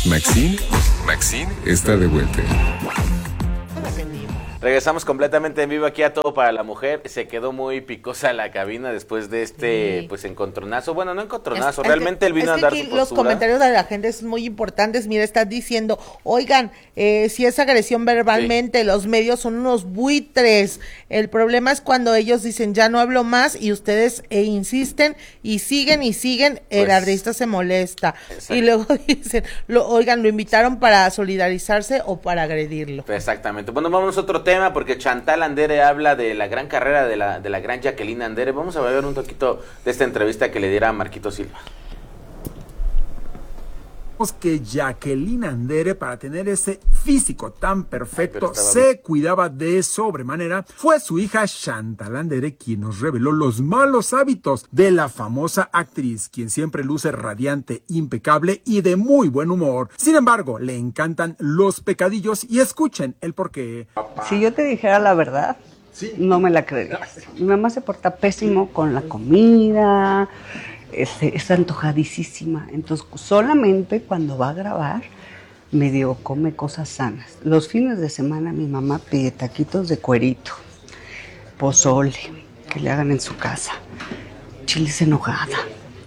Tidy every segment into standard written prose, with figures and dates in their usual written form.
Maxine está de vuelta. Regresamos completamente en vivo aquí a Todo para la Mujer. Se quedó muy picosa la cabina después de este pues encontronazo. Bueno, no encontronazo, realmente él vino a dar su postura. Los comentarios de la gente son muy importantes. Mira, estás diciendo, oigan, si es agresión verbalmente, los medios son unos buitres. El problema es cuando ellos dicen, ya no hablo más, y ustedes insisten y siguen, el artista se molesta. Exacto. Y luego dicen, oigan, ¿lo invitaron para solidarizarse o para agredirlo? Exactamente. Bueno, vamos a otro tema, porque Chantal Andere habla de la gran carrera de la gran Jacqueline Andere. Vamos a ver un poquito de esta entrevista que le diera a Marquito Silva. Que Jacqueline Andere, para tener ese físico tan perfecto, se cuidaba de sobremanera. Fue su hija Chantal Andere quien nos reveló los malos hábitos de la famosa actriz, quien siempre luce radiante, impecable y de muy buen humor. Sin embargo, le encantan los pecadillos, y escuchen el porqué. Si yo te dijera la verdad, no me la creerías. Mi mamá se porta pésimo con la comida, es antojadísima, entonces solamente cuando va a grabar medio come cosas sanas. Los fines de semana mi mamá pide taquitos de cuerito, pozole, que le hagan en su casa, chiles en nogada.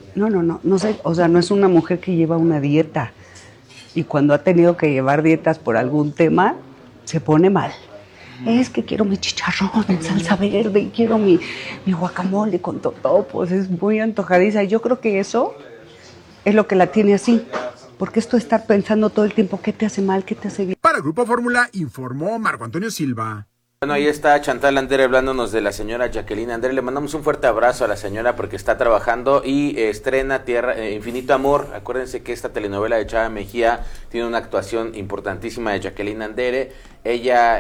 No sé, o sea, no es una mujer que lleva una dieta, y cuando ha tenido que llevar dietas por algún tema, se pone mal. Es que quiero mi chicharrón en salsa verde y quiero mi guacamole con totopos, es muy antojadiza. Yo creo que eso es lo que la tiene así, porque esto de estar pensando todo el tiempo qué te hace mal, qué te hace bien. Para Grupo Fórmula informó Marco Antonio Silva. Bueno, ahí está Chantal Andere hablándonos de la señora Jacqueline Andere. Le mandamos un fuerte abrazo a la señora porque está trabajando y estrena Infinito Amor. Acuérdense que esta telenovela de Chava Mejía tiene una actuación importantísima de Jacqueline Andere. Ella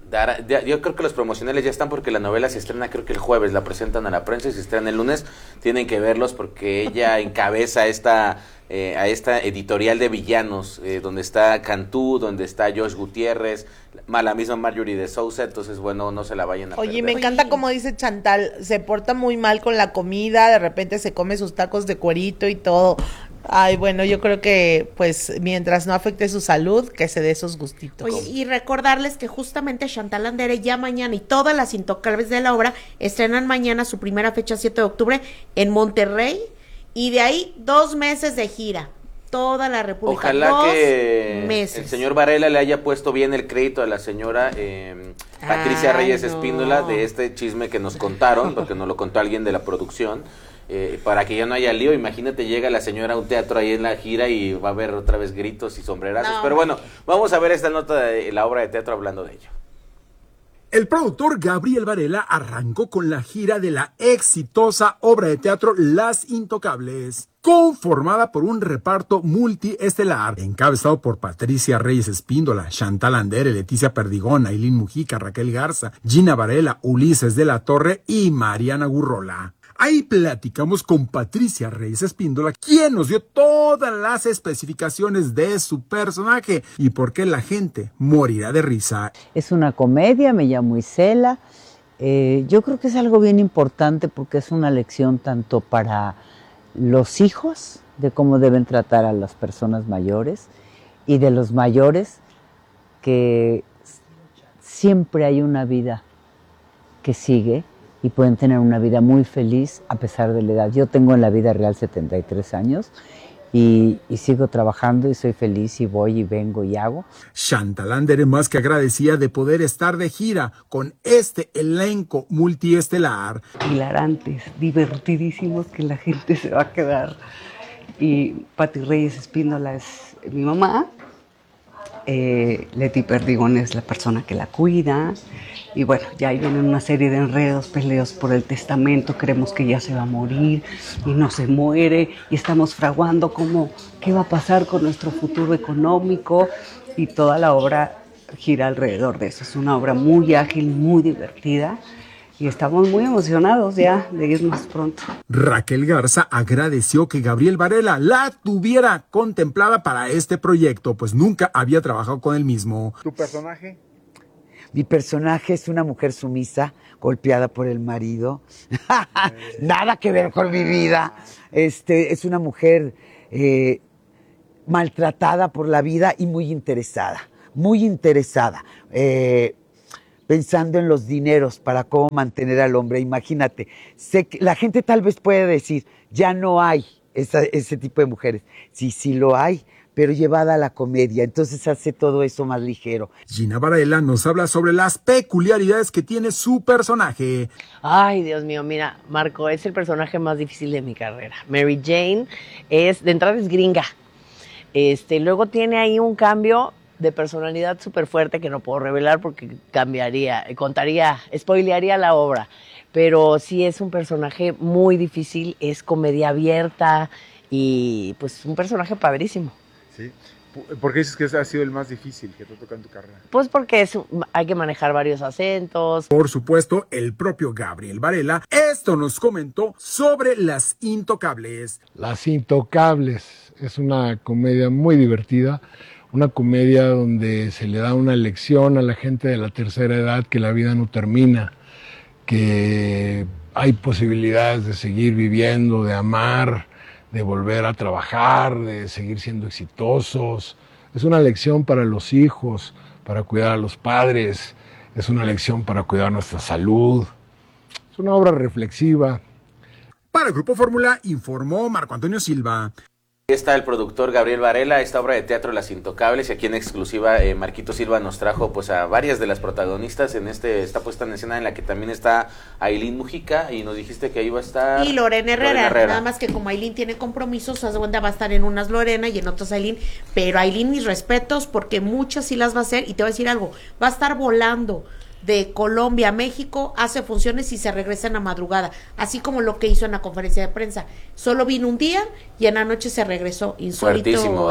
yo creo que los promocionales ya están, porque la novela se estrena creo que el jueves, la presentan a la prensa, y se estrena el lunes. Tienen que verlos porque ella encabeza a esta editorial de villanos, donde está Cantú, donde está Josh Gutiérrez, la misma Marjorie de Sousa. Entonces, bueno, no se la vayan a perder. Oye, me encanta como dice Chantal, se porta muy mal con la comida, de repente se come sus tacos de cuerito y todo. Ay, bueno, yo creo que pues mientras no afecte su salud, que se dé esos gustitos. Oye, y recordarles que justamente Chantal Andere ya mañana, y todas las intocables de la obra estrenan mañana su primera fecha, 7 de octubre, en Monterrey, y de ahí 2 meses de gira, toda la República. Ojalá que meses. El señor Varela le haya puesto bien el crédito a la señora Patricia Reyes Espíndola de este chisme que nos contaron, porque nos lo contó alguien de la producción. Para que ya no haya lío. Imagínate, llega la señora a un teatro ahí en la gira y va a haber otra vez gritos y sombrerazos. Pero bueno, vamos a ver esta nota de la obra de teatro hablando de ello. El productor Gabriel Varela arrancó con la gira de la exitosa obra de teatro Las Intocables, conformada por un reparto multiestelar, encabezado por Patricia Reyes Espíndola, Chantal Andere, Leticia Perdigón, Ailín Mujica, Raquel Garza, Gina Varela, Ulises de la Torre y Mariana Gurrola. Ahí platicamos con Patricia Reyes Espíndola, quien nos dio todas las especificaciones de su personaje y por qué la gente morirá de risa. Es una comedia, me llamo Isela. Yo creo que es algo bien importante porque es una lección tanto para los hijos de cómo deben tratar a las personas mayores, y de los mayores, que siempre hay una vida que sigue y pueden tener una vida muy feliz a pesar de la edad. Yo tengo en la vida real 73 años y sigo trabajando y soy feliz y voy y vengo y hago. Chantal Andere más que agradecida de poder estar de gira con este elenco multiestelar. Hilarantes, divertidísimos, que la gente se va a quedar. Y Pati Reyes Espíndola es mi mamá, Leti Perdigón es la persona que la cuida. Y bueno, ya ahí vienen una serie de enredos, peleos por el testamento, creemos que ya se va a morir y no se muere, y estamos fraguando qué va a pasar con nuestro futuro económico, y toda la obra gira alrededor de eso. Es una obra muy ágil, muy divertida, y estamos muy emocionados ya de ir más pronto. Raquel Garza agradeció que Gabriel Varela la tuviera contemplada para este proyecto, pues nunca había trabajado con él mismo. ¿Tu personaje? Mi personaje es una mujer sumisa, golpeada por el marido. Nada que ver con mi vida. Es una mujer maltratada por la vida y muy interesada, pensando en los dineros para cómo mantener al hombre. Imagínate, sé que la gente tal vez puede decir, ya no hay ese tipo de mujeres. Sí lo hay, pero llevada a la comedia, entonces hace todo eso más ligero. Gina Varela nos habla sobre las peculiaridades que tiene su personaje. Ay, Dios mío, mira, Marco, es el personaje más difícil de mi carrera. Mary Jane de entrada es gringa. Luego tiene ahí un cambio de personalidad súper fuerte que no puedo revelar porque spoilearía la obra. Pero sí es un personaje muy difícil, es comedia abierta y pues un personaje padrísimo. Sí. ¿Por qué dices que ha sido el más difícil que te toca en tu carrera? Pues porque hay que manejar varios acentos. Por supuesto, el propio Gabriel Varela esto nos comentó sobre Las Intocables. Las Intocables es una comedia muy divertida, una comedia donde se le da una lección a la gente de la tercera edad que la vida no termina, que hay posibilidades de seguir viviendo, de amar, de volver a trabajar, de seguir siendo exitosos. Es una lección para los hijos, para cuidar a los padres, es una lección para cuidar nuestra salud. Es una obra reflexiva. Para el Grupo Fórmula informó Marco Antonio Silva. Aquí está el productor Gabriel Varela, esta obra de teatro Las Intocables, y aquí en exclusiva Marquito Silva nos trajo pues a varias de las protagonistas en esta puesta en escena en la que también está Ailín Mujica, y nos dijiste que ahí va a estar y Lorena Herrera, nada más que como Ailín tiene compromisos, a segunda va a estar en unas Lorena y en otras Ailín, pero Ailín mis respetos porque muchas sí las va a hacer, y te voy a decir algo, va a estar volando de Colombia a México, hace funciones y se regresa en la madrugada, así como lo que hizo en la conferencia de prensa. Solo vino un día y en la noche se regresó. Insólito.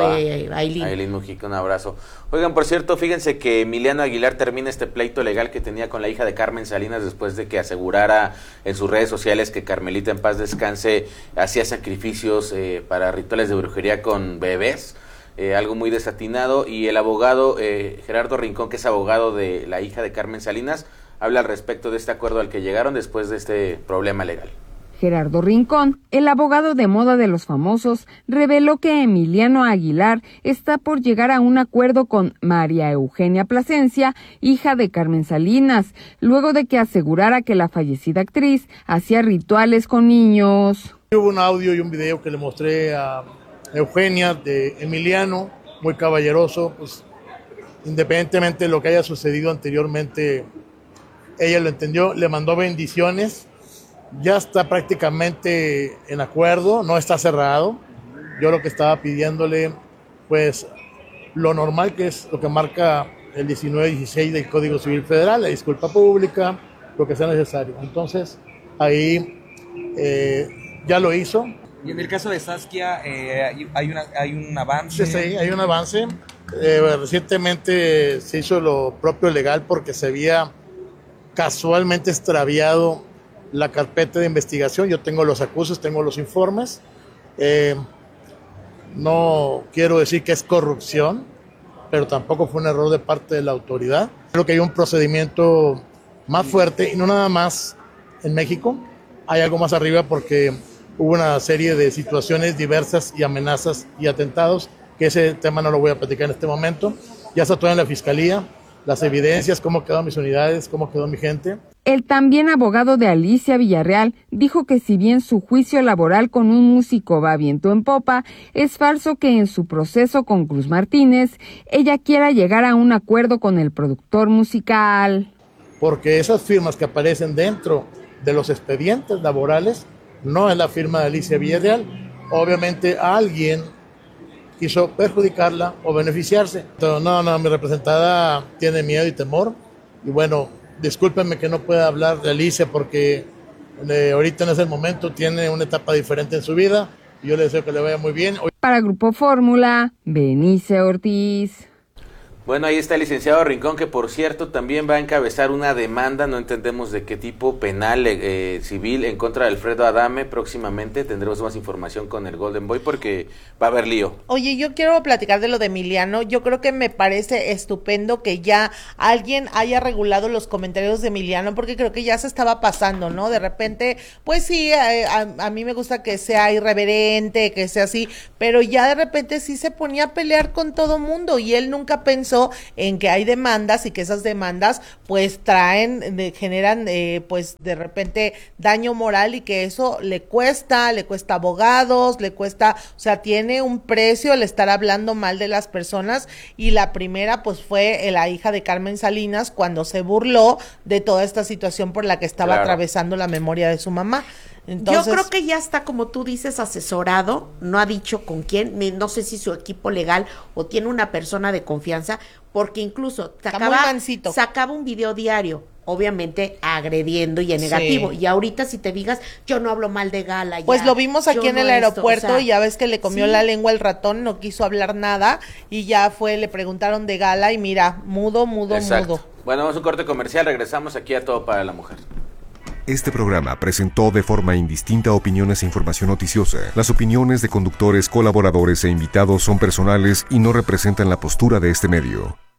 Ailín Mujica, un abrazo. Oigan, por cierto, fíjense que Emiliano Aguilar termina este pleito legal que tenía con la hija de Carmen Salinas después de que asegurara en sus redes sociales que Carmelita, en paz descanse, hacía sacrificios para rituales de brujería con bebés. Algo muy desatinado, y el abogado Gerardo Rincón, que es abogado de la hija de Carmen Salinas, habla al respecto de este acuerdo al que llegaron después de este problema legal. Gerardo Rincón, el abogado de moda de los famosos, reveló que Emiliano Aguilar está por llegar a un acuerdo con María Eugenia Plasencia, hija de Carmen Salinas, luego de que asegurara que la fallecida actriz hacía rituales con niños. Hubo un audio y un video que le mostré a Eugenia de Emiliano, muy caballeroso, pues independientemente de lo que haya sucedido anteriormente, ella lo entendió, le mandó bendiciones, ya está prácticamente en acuerdo, no está cerrado. Yo lo que estaba pidiéndole, pues lo normal, que es lo que marca el 19-16 del Código Civil Federal, la disculpa pública, lo que sea necesario. Entonces ahí ya lo hizo. Y en el caso de Saskia, hay un avance. Sí, hay un avance. Recientemente se hizo lo propio legal porque se había casualmente extraviado la carpeta de investigación. Yo tengo los acusos, tengo los informes. No quiero decir que es corrupción, pero tampoco fue un error de parte de la autoridad. Creo que hay un procedimiento más fuerte, y no nada más en México. Hay algo más arriba porque hubo una serie de situaciones diversas y amenazas y atentados, que ese tema no lo voy a platicar en este momento. Ya está todo en la fiscalía, las evidencias, cómo quedaron mis unidades, cómo quedó mi gente. El también abogado de Alicia Villarreal dijo que si bien su juicio laboral con un músico va viento en popa, es falso que en su proceso con Cruz Martínez ella quiera llegar a un acuerdo con el productor musical. Porque esas firmas que aparecen dentro de los expedientes laborales no es la firma de Alicia Villarreal. Obviamente alguien quiso perjudicarla o beneficiarse. Entonces, no, mi representada tiene miedo y temor. Y bueno, discúlpenme que no pueda hablar de Alicia porque ahorita no es el momento, tiene una etapa diferente en su vida y yo le deseo que le vaya muy bien. Para Grupo Fórmula, Benice Ortiz. Bueno, ahí está el licenciado Rincón, que por cierto también va a encabezar una demanda, no entendemos de qué tipo, penal, civil, en contra de Alfredo Adame. Próximamente tendremos más información con el Golden Boy porque va a haber lío. Oye, yo quiero platicar de lo de Emiliano. Yo creo que me parece estupendo que ya alguien haya regulado los comentarios de Emiliano, porque creo que ya se estaba pasando, ¿no? De repente, pues sí, a mí me gusta que sea irreverente, que sea así, pero ya de repente sí se ponía a pelear con todo mundo y él nunca pensó en que hay demandas y que esas demandas pues generan pues de repente daño moral y que eso le cuesta abogados, le cuesta, o sea, tiene un precio el estar hablando mal de las personas. Y la primera pues fue la hija de Carmen Salinas, cuando se burló de toda esta situación por la que estaba atravesando la memoria de su mamá. Entonces, yo creo que ya está, como tú dices, asesorado, no ha dicho con quién, no sé si su equipo legal o tiene una persona de confianza, porque incluso sacaba un video diario, obviamente agrediendo y en negativo, y ahorita si te digas, yo no hablo mal de Gala. Ya, pues lo vimos aquí en el aeropuerto, y ya ves que le comió la lengua el ratón, no quiso hablar nada, y ya le preguntaron de Gala, y mira, mudo. Bueno, vamos a un corte comercial, regresamos aquí a Todo para la Mujer. Este programa presentó de forma indistinta opiniones e información noticiosa. Las opiniones de conductores, colaboradores e invitados son personales y no representan la postura de este medio.